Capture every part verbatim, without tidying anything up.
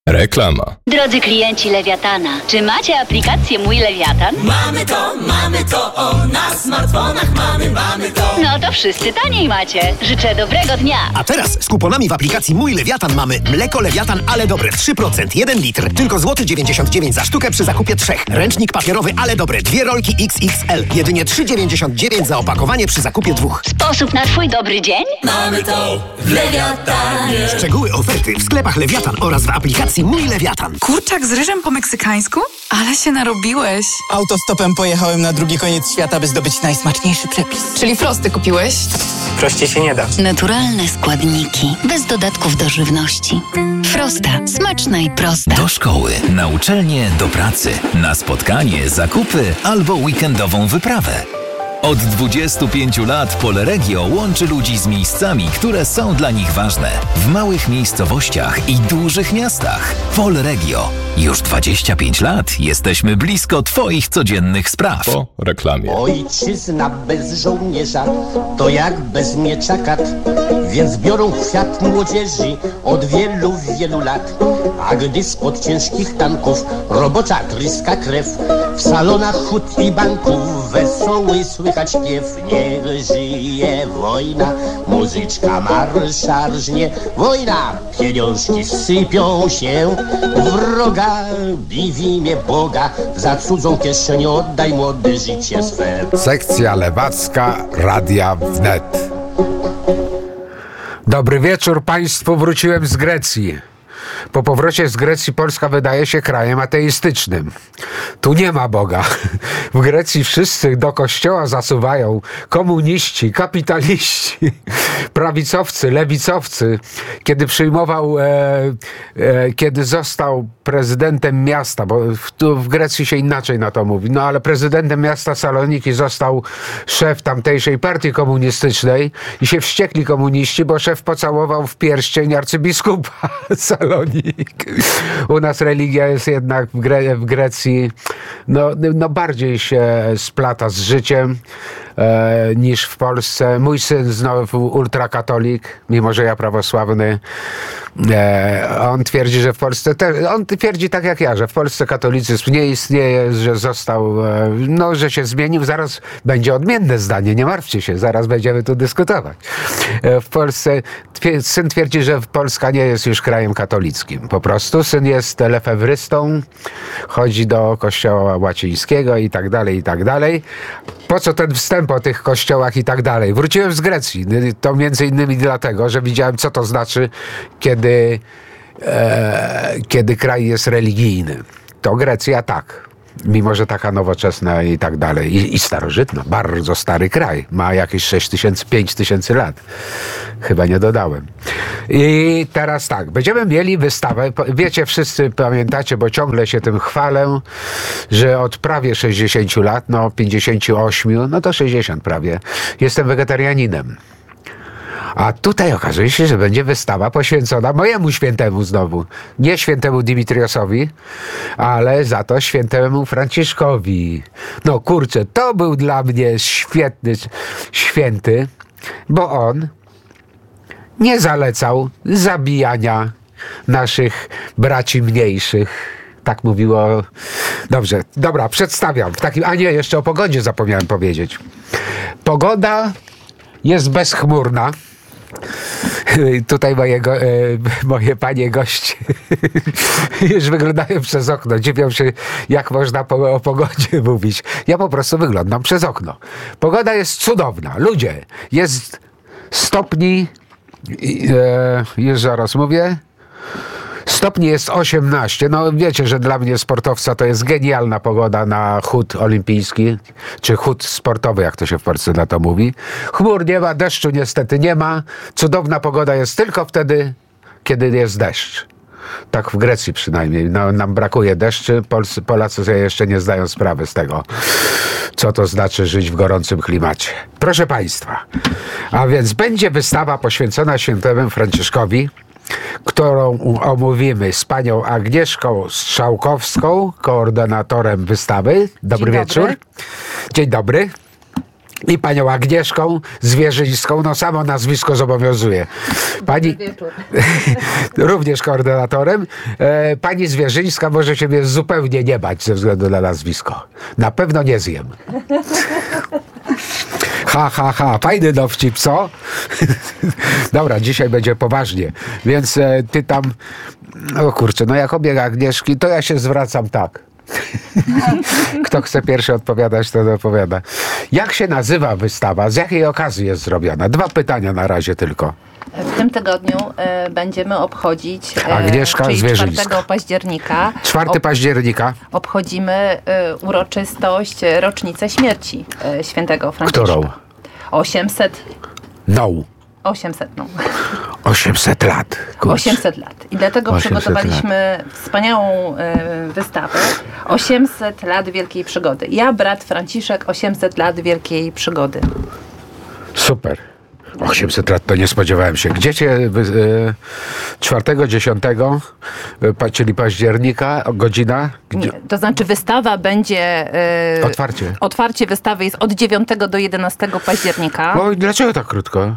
Reklama. Drodzy klienci Lewiatana, czy macie aplikację Mój Lewiatan? Mamy to, mamy to, o, na smartfonach mamy, mamy to. No to wszyscy taniej macie. Życzę dobrego dnia. A teraz z kuponami w aplikacji Mój Lewiatan mamy mleko Lewiatan, ale dobre, trzy procent, jeden litr. Tylko złoty dziewięćdziesiąt dziewięć za sztukę przy zakupie trzech. Ręcznik papierowy, ale dobre, dwie rolki X X L. Jedynie trzy dziewięćdziesiąt dziewięć za opakowanie przy zakupie dwóch. Sposób na twój dobry dzień? Mamy to w Lewiatanie. Szczegóły oferty w sklepach Lewiatan oraz w aplikacji Mój Lewiatan. Kurczak z ryżem po meksykańsku? Ale się narobiłeś. Autostopem pojechałem na drugi koniec świata, by zdobyć najsmaczniejszy przepis. Czyli frosty kupiłeś? Prościej się nie da. Naturalne składniki, bez dodatków do żywności. Frosta. Smaczna i prosta. Do szkoły, na uczelnię, do pracy, na spotkanie, zakupy albo weekendową wyprawę. Od dwudziestu pięciu lat Polregio łączy ludzi z miejscami, które są dla nich ważne. W małych miejscowościach i dużych miastach. Polregio. Już dwadzieścia pięć lat jesteśmy blisko Twoich codziennych spraw. Po reklamie. Ojczyzna bez żołnierza to jak bez miecza kat, więc biorą kwiat młodzieży od wielu, wielu lat. A gdy spod ciężkich tanków robocza tryska krew, w salonach hut i banków wesoły słychać śpiew. Niech żyje wojna, muzyczka marsza rżnie. Wojna, pieniążki sypią się, wroga bij w imię Boga, za cudzą kieszeń oddaj młode życie swe. Sekcja lewacka Radia Wnet. Dobry wieczór Państwu, wróciłem z Grecji. Po powrocie z Grecji Polska wydaje się krajem ateistycznym. Tu nie ma Boga. W Grecji wszyscy do kościoła zasuwają komuniści, kapitaliści, prawicowcy, lewicowcy. Kiedy przyjmował, e, e, kiedy został prezydentem miasta, bo w, tu w Grecji się inaczej na to mówi, no ale prezydentem miasta Saloniki został szef tamtejszej partii komunistycznej i się wściekli komuniści, bo szef pocałował w pierścień arcybiskupa Salonik. U nas religia jest jednak w, Gre- w Grecji no, no bardziej się splata z życiem e, niż w Polsce. Mój syn znowu ultrakatolik, mimo że ja prawosławny. E, on twierdzi, że w Polsce te, on twierdzi tak jak ja, że w Polsce katolicyzm nie istnieje, że został, e, no, że się zmienił. Zaraz będzie odmienne zdanie, nie martwcie się, zaraz będziemy tu dyskutować. E, w Polsce twier- syn twierdzi, że Polska nie jest już krajem katolickim. Po prostu syn jest lefewrystą, chodzi do kościoła łacińskiego i tak dalej, i tak dalej. Po co ten wstęp o tych kościołach i tak dalej? Wróciłem z Grecji. To między innymi dlatego, że widziałem, co to znaczy, kiedy, e, kiedy kraj jest religijny. To Grecja tak. Mimo że taka nowoczesna i tak dalej. I, i starożytna. Bardzo stary kraj. Ma jakieś sześć tysięcy, pięć tysięcy lat. Chyba nie dodałem. I teraz tak. Będziemy mieli wystawę. Wiecie, wszyscy pamiętacie, bo ciągle się tym chwalę, że od prawie sześćdziesięciu lat, no pięćdziesięciu ośmiu, no to sześćdziesiąt prawie, jestem wegetarianinem. A tutaj okazuje się, że będzie wystawa poświęcona mojemu świętemu znowu. Nie świętemu Dimitriosowi, ale za to świętemu Franciszkowi. No kurczę, to był dla mnie świetny święty, bo on nie zalecał zabijania naszych braci mniejszych. Tak mówiło. Dobrze, dobra, przedstawiam. W takim, a nie, jeszcze o pogodzie zapomniałem powiedzieć. Pogoda jest bezchmurna. Tutaj mojego, e, moje panie goście już wyglądają przez okno. Dziwią się, jak można po, o pogodzie mówić. Ja po prostu wyglądam przez okno. Pogoda jest cudowna. Ludzie, jest stopni, e, już zaraz mówię, stopni jest osiemnaście. No wiecie, że dla mnie sportowca to jest genialna pogoda na chód olimpijski, czy chód sportowy, jak to się w Polsce na to mówi. Chmur nie ma, deszczu niestety nie ma. Cudowna pogoda jest tylko wtedy, kiedy jest deszcz. Tak w Grecji przynajmniej. No, nam brakuje deszczy. Polscy, Polacy sobie jeszcze nie zdają sprawy z tego, co to znaczy żyć w gorącym klimacie. Proszę Państwa, a więc będzie wystawa poświęcona świętemu Franciszkowi, którą omówimy z panią Agnieszką Strzałkowską, koordynatorem wystawy. Dobry Dzień wieczór. Dobry. Dzień dobry. i panią Agnieszką Zwierzyńską, no samo nazwisko zobowiązuje. Pani również koordynatorem. E, pani Zwierzyńska może się mnie zupełnie nie bać ze względu na nazwisko. Na pewno nie zjem. Ha, ha, ha. Fajny dowcip, co? Dobra, dzisiaj będzie poważnie. Więc e, ty tam... O kurczę, no jak obie Agnieszki, to ja się zwracam tak. Kto chce pierwszy odpowiadać, to odpowiada. Jak się nazywa wystawa? Z jakiej okazji jest zrobiona? Dwa pytania na razie tylko. W tym tygodniu e, będziemy obchodzić e, Agnieszka czyli Zwierzyńska. czwartego października. czwartego ob, października. Obchodzimy e, uroczystość, e, rocznicę śmierci e, świętego Franciszka. Którą? osiemset. No. osiemset, no. osiemset lat. Kurczę. osiemset lat. I dlatego przygotowaliśmy wspaniałą e, wystawę osiemset lat Wielkiej Przygody. Ja, brat Franciszek, osiemset lat Wielkiej Przygody. Super. osiemset lat to nie spodziewałem się. Gdzie cię y, czwartego, dziesiątego, y, czyli października, godzina? Gdzie? Nie, to znaczy wystawa będzie... E, Otwarcie. Otwarcie wystawy jest od dziewiątego do jedenastego października. No i dlaczego tak krótko?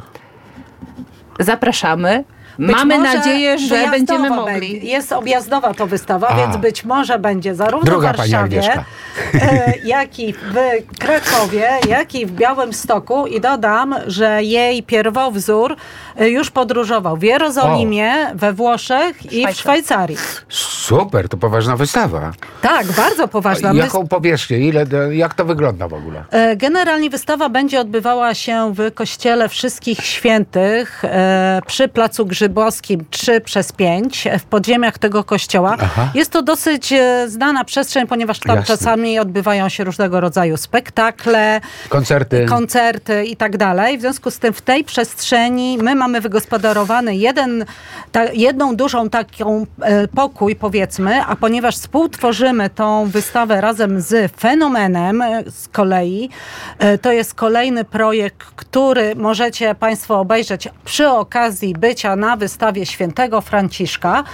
Zapraszamy. Być Mamy może nadzieję, że wyjazdowo będziemy będzie. mogli. Jest objazdowa to wystawa, A. więc być może będzie zarówno Druga w pani Warszawie, Agnieszka. e, jak i w Krakowie, jak i w Białymstoku. I dodam, że jej pierwowzór e, już podróżował w Jerozolimie, o. we Włoszech i w Szwajcarii. Super, to poważna wystawa. Tak, bardzo poważna. A jaką powierzchnię? Ile, jak to wygląda w ogóle? E, generalnie wystawa będzie odbywała się w Kościele Wszystkich Świętych e, przy Placu Grzybowskim trzy przez pięć w podziemiach tego kościoła. Aha. Jest to dosyć e, znana przestrzeń, ponieważ tam Jasne. czasami odbywają się różnego rodzaju spektakle, koncerty, koncerty i tak dalej. W związku z tym w tej przestrzeni my mamy wygospodarowany jeden, ta, jedną dużą taką e, pokój, powiedzmy, a ponieważ współtworzymy tą wystawę razem z Fenomenem e, z kolei, e, to jest kolejny projekt, który możecie Państwo obejrzeć przy okazji bycia na wystawie Świętego Franciszka.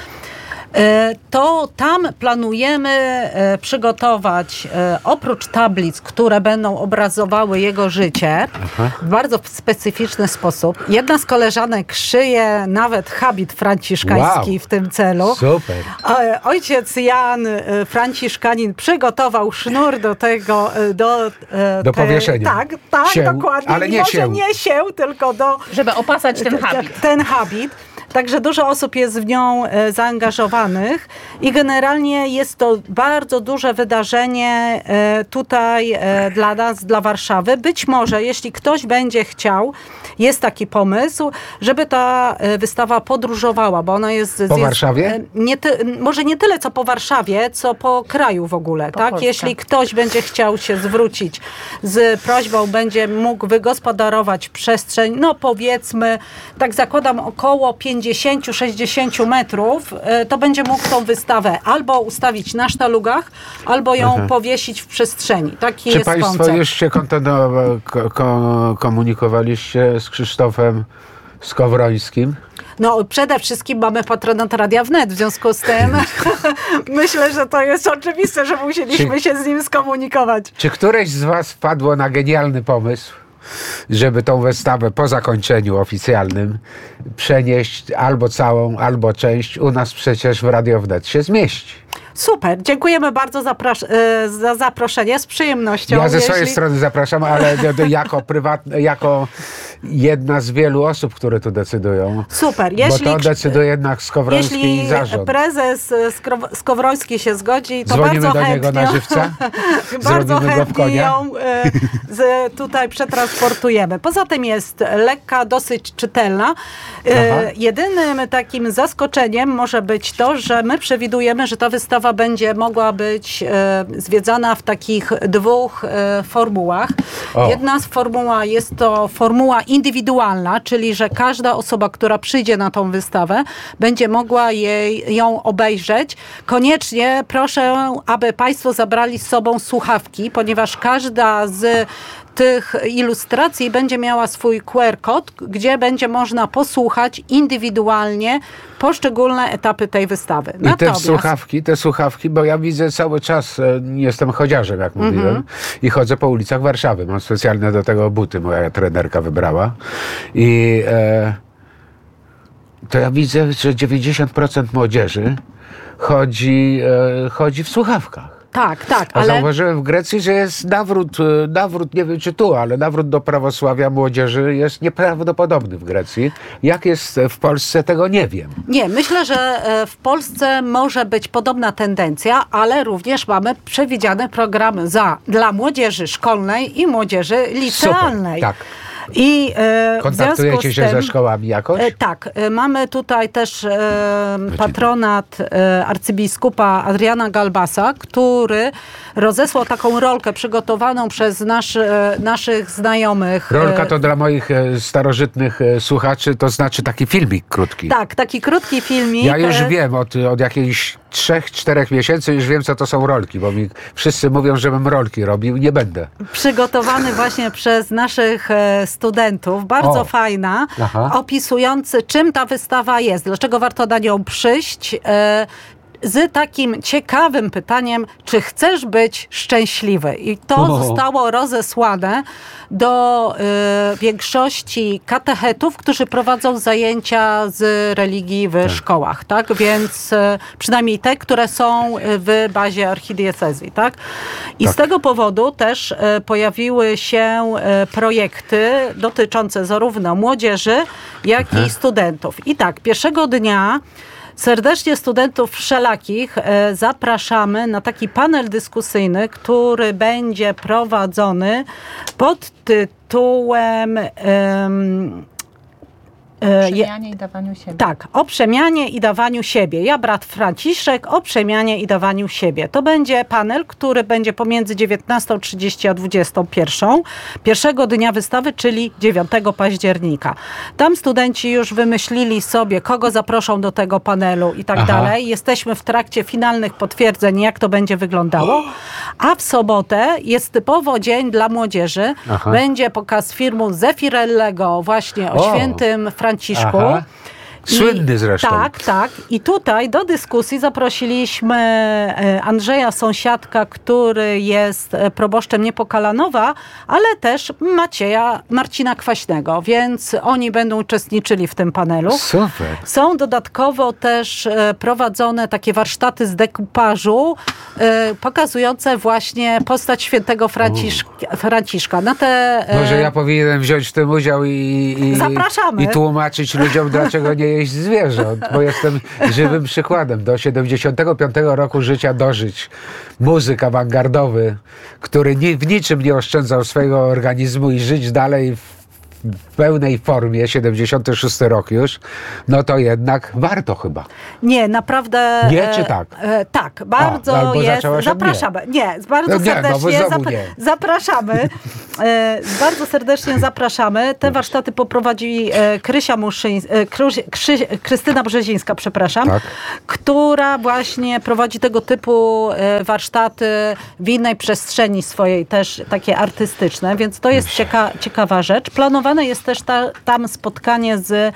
To tam planujemy przygotować oprócz tablic, które będą obrazowały jego życie Aha. w bardzo specyficzny sposób. Jedna z koleżanek szyje nawet habit franciszkański wow. w tym celu. Super. Ojciec Jan, franciszkanin, przygotował sznur do tego, do, do te, powieszenia. Tak, tak, sieł, dokładnie. Ale nie Może sieł. nie sieł, tylko do... Żeby opasać ten habit. Ten habit. Także dużo osób jest w nią e, zaangażowanych i generalnie jest to bardzo duże wydarzenie e, tutaj e, dla nas, dla Warszawy. Być może, jeśli ktoś będzie chciał, jest taki pomysł, żeby ta e, wystawa podróżowała, bo ona jest... Po jest, Warszawie? E, nie ty, może nie tyle, co po Warszawie, co po kraju w ogóle. Tak? Polsce. Jeśli ktoś będzie chciał się zwrócić z prośbą, będzie mógł wygospodarować przestrzeń, no powiedzmy, tak zakładam około pięćdziesiąt do sześćdziesięciu metrów, to będzie mógł tą wystawę albo ustawić na sztalugach, albo ją Aha. powiesić w przestrzeni. Taki Czy jest Państwo koncept. już się ko- ko- komunikowaliście z Krzysztofem Skowrońskim? No, przede wszystkim mamy patronat Radia Wnet, w związku z tym myślę, że to jest oczywiste, że musieliśmy czy, się z nim skomunikować. Czy któreś z Was wpadło na genialny pomysł, żeby tą wystawę po zakończeniu oficjalnym przenieść albo całą, albo część u nas przecież w Radio Wnet się zmieści? Super, dziękujemy bardzo zapras- za zaproszenie, z przyjemnością. Ja ze jeśli... swojej strony zapraszam, ale jako prywatny, jako jedna z wielu osób, które tu decydują. Super. Jeśli, bo to decyduje jednak Skowroński jeśli i zarząd. prezes Skro- Skowroński się zgodzi, to Dzwonimy bardzo do chętnie, niego na żywca? bardzo Zrobimy go w chętnie konia? ją e, z, tutaj przetransportujemy. Poza tym jest lekka, dosyć czytelna. E, jedynym takim zaskoczeniem może być to, że my przewidujemy, że ta wystawa będzie mogła być e, zwiedzana w takich dwóch e, formułach. O. Jedna z formuła jest to formuła indywidualna, czyli że każda osoba, która przyjdzie na tą wystawę, będzie mogła jej, ją obejrzeć. Koniecznie proszę, aby Państwo zabrali z sobą słuchawki, ponieważ każda z tych ilustracji będzie miała swój Q R kod, gdzie będzie można posłuchać indywidualnie poszczególne etapy tej wystawy. I te słuchawki, te słuchawki, bo ja widzę cały czas, e, jestem chodziarzem, jak mówiłem, mm-hmm. i chodzę po ulicach Warszawy. Mam specjalne do tego buty, moja trenerka wybrała. I e, to ja widzę, że dziewięćdziesiąt procent młodzieży chodzi, e, chodzi w słuchawkach. Tak, tak. A ale... zauważyłem w Grecji, że jest nawrót, nawrót, nie wiem czy tu, ale nawrót do prawosławia młodzieży jest nieprawdopodobny w Grecji. Jak jest w Polsce, tego nie wiem. Nie, myślę, że w Polsce może być podobna tendencja, ale również mamy przewidziany program za, dla młodzieży szkolnej i młodzieży licealnej. Super, tak. I e, kontaktujecie się tym, ze szkołami jakoś? E, tak. E, mamy tutaj też e, patronat e, arcybiskupa Adriana Galbasa, który rozesłał taką rolkę przygotowaną przez nasz, e, naszych znajomych. Rolka to dla moich e, starożytnych e, słuchaczy, to znaczy taki filmik krótki. Tak, taki krótki filmik. Ja już wiem od, od jakichś trzech, czterech miesięcy już wiem, co to są rolki, bo mi wszyscy mówią, żebym rolki robił. Nie będę. Przygotowany właśnie przez naszych e, studentów. Bardzo o. fajna. Aha. Opisujący, czym ta wystawa jest, dlaczego warto na nią przyjść. E, z takim ciekawym pytaniem, czy chcesz być szczęśliwy? I to o. zostało rozesłane do y, większości katechetów, którzy prowadzą zajęcia z religii w tak. szkołach, tak? Więc y, przynajmniej te, które są w bazie archidiecezji, tak? I tak. z tego powodu też y, pojawiły się y, projekty dotyczące zarówno młodzieży, jak Aha. i studentów. I tak, pierwszego dnia serdecznie studentów wszelakich e, zapraszamy na taki panel dyskusyjny, który będzie prowadzony pod tytułem um, O przemianie i dawaniu siebie. Tak, o przemianie i dawaniu siebie. Ja, brat Franciszek, o przemianie i dawaniu siebie. To będzie panel, który będzie pomiędzy dziewiętnastą trzydzieści a dwudziestą pierwszą pierwszego dnia wystawy, czyli dziewiątego października. Tam studenci już wymyślili sobie, kogo zaproszą do tego panelu i tak Aha. dalej. Jesteśmy w trakcie finalnych potwierdzeń, jak to będzie wyglądało. A w sobotę jest typowo dzień dla młodzieży. Aha. Będzie pokaz filmu Zeffirellego właśnie o, o. świętym Franciszku. Franciszku. Słynny zresztą. Tak, tak. I tutaj do dyskusji zaprosiliśmy Andrzeja Sąsiadka, który jest proboszczem Niepokalanowa, ale też Macieja Marcina Kwaśnego, więc oni będą uczestniczyli w tym panelu. Super. Są dodatkowo też prowadzone takie warsztaty z dekupażu, pokazujące właśnie postać świętego Franciszka. Franciszka. Na te, Może ja powinienem wziąć w tym udział i, i, Zapraszamy. i tłumaczyć ludziom, dlaczego nie jeść zwierząt, bo jestem żywym przykładem. Do siedemdziesiątego piątego roku życia dożyć. Muzyk awangardowy, który ni, w niczym nie oszczędzał swojego organizmu i żyć dalej w w pełnej formie, siedemdziesiąty szósty rok już, no to jednak warto chyba. Nie, naprawdę... Nie, czy tak? E, tak, bardzo A, jest. Zapraszamy. Nie, nie bardzo no nie, serdecznie no zapra- nie. zapraszamy. E, bardzo serdecznie zapraszamy. Te warsztaty poprowadzi e, Krysia Muszyń, e, Kruś, Krzy, Krystyna Brzezińska, przepraszam, tak. która właśnie prowadzi tego typu e, warsztaty w innej przestrzeni swojej, też takie artystyczne, więc to jest cieka- ciekawa rzecz. Planowane jest też ta, tam spotkanie z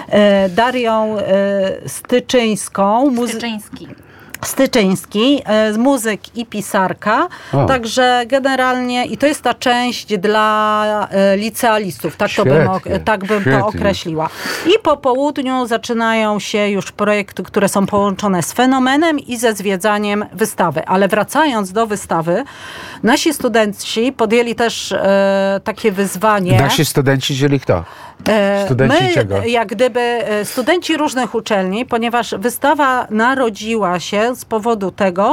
e, Darią e, Styczyńską. Muzy- Styczyński. Styczyński, z muzyk i pisarka. O. Także generalnie, i to jest ta część dla e, licealistów, tak, świetnie, to bym, tak bym to określiła. I po południu zaczynają się już projekty, które są połączone z fenomenem i ze zwiedzaniem wystawy. Ale wracając do wystawy, nasi studenci podjęli też e, takie wyzwanie. Nasi studenci, czyli kto? Studenci My, czego? jak gdyby studenci różnych uczelni, ponieważ wystawa narodziła się z powodu tego,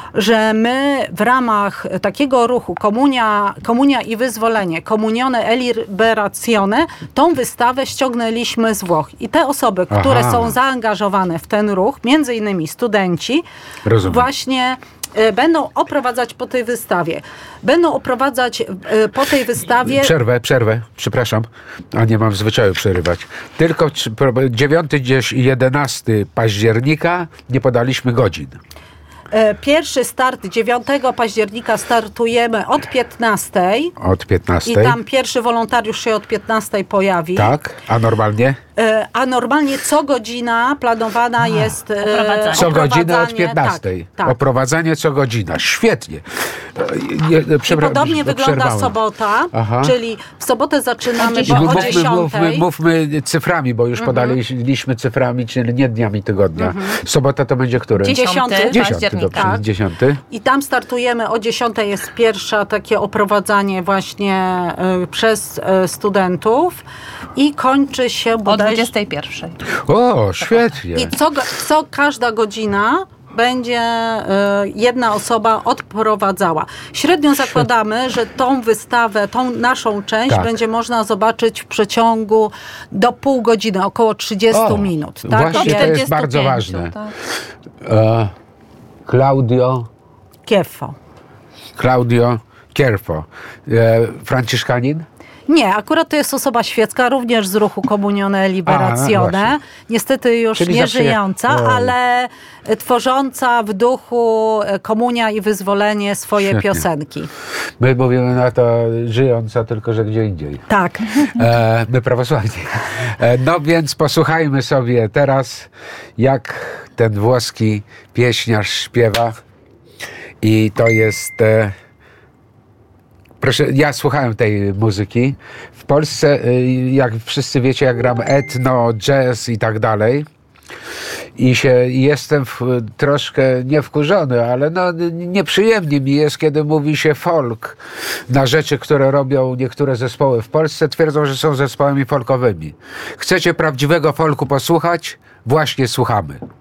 że my w ramach takiego ruchu Komunia, Komunia i Wyzwolenie, Comunione e Liberazione, tą wystawę ściągnęliśmy z Włoch. I te osoby, Aha. które są zaangażowane w ten ruch, między innymi studenci, Rozumiem. właśnie będą oprowadzać po tej wystawie. Będą oprowadzać po tej wystawie... Przerwę, przerwę, przepraszam, a nie mam w zwyczaju przerywać. Tylko dziewiątego i jedenastego października nie podaliśmy godzin. Pierwszy start dziewiątego października startujemy od piętnastej. Od piętnastej. I tam pierwszy wolontariusz się od piętnastej pojawi. Tak, a normalnie? A normalnie co godzina planowana a, jest oprowadzanie. Co godzinę od piętnastej. Tak, tak. Oprowadzanie co godzina. Świetnie. Nie, I podobnie wygląda sobota, Aha. czyli w sobotę zaczynamy bo mówmy, o dziesiątej. Mówmy, mówmy cyframi, bo już mhm. podaliśmy cyframi, czyli nie dniami tygodnia. Mhm. Sobota to będzie który? Dziesiąty. Dziesiąty, dobrze, tak. Dziesiąty. I tam startujemy o dziesiątej jest pierwsze takie oprowadzanie właśnie y, przez y, studentów i kończy się o dwudziestej pierwszej. O, świetnie. I co, co każda godzina będzie y, jedna osoba odprowadzała. Średnio zakładamy, że tą wystawę, tą naszą część tak. będzie można zobaczyć w przeciągu do pół godziny, około trzydzieści o, minut. Tak? Właśnie to jest bardzo ważne. Tak. E, Claudio Chieffo. Claudio Chieffo. E, Franciszkanin? Nie, akurat to jest osoba świecka, również z ruchu Comunione Liberazione. A, niestety już Czyli nie żyjąca, ale tworząca w duchu Komunia i Wyzwolenie swoje Świetnie. Piosenki. My mówimy na to żyjąca, tylko że gdzie indziej. Tak. E, my prawosławni. E, no więc posłuchajmy sobie teraz, jak ten włoski pieśniarz śpiewa. I to jest... E, Proszę, ja słuchałem tej muzyki. W Polsce, jak wszyscy wiecie, ja gram etno, jazz i tak dalej. I się jestem w, troszkę nie wkurzony, ale no, nieprzyjemnie mi jest, kiedy mówi się folk na rzeczy, które robią niektóre zespoły w Polsce. Twierdzą, że są zespołami folkowymi. Chcecie prawdziwego folku posłuchać? Właśnie słuchamy.